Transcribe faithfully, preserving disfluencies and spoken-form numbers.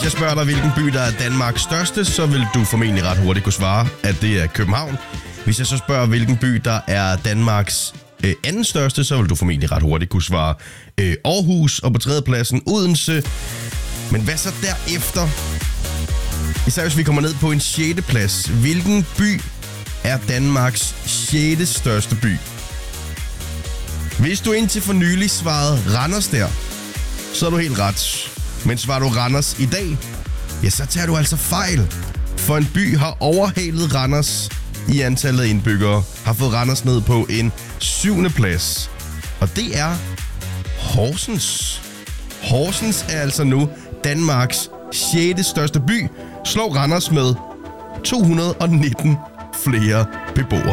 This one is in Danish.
jeg spørger dig, hvilken by der er Danmarks største, så vil du formentlig ret hurtigt kunne svare, at det er København. Hvis jeg så spørger, hvilken by der er Danmarks øh, anden største, så vil du formentlig ret hurtigt kunne svare øh, Aarhus, og på tredjepladsen Odense. Men hvad så derefter? Især hvis vi kommer ned på en sjette plads. Hvilken by er Danmarks sjette største by? Hvis du indtil for nylig svarede Randers der, så er du helt ret. Men svarer du Randers i dag, ja, så tager du altså fejl. For en by har overhalet Randers i antallet af indbyggere, har fået Randers ned på en syvende plads. Og det er Horsens. Horsens er altså nu Danmarks sjette største by, slår Randers med to hundrede og nitten flere beboere.